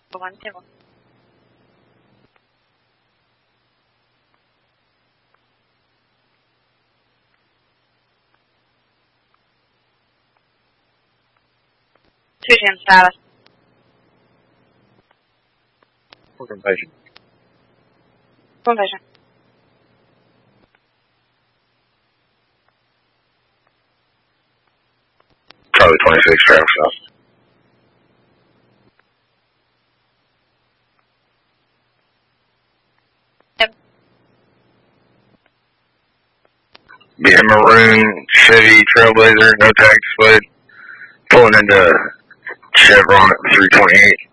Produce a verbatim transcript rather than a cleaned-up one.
One table. Two ten status. Confirmation. Confirmation. Charlie twenty-six, travel south. Yep. Be a maroon Chevy Trailblazer, no tag displayed, pulling into Chevron at three twenty-eight.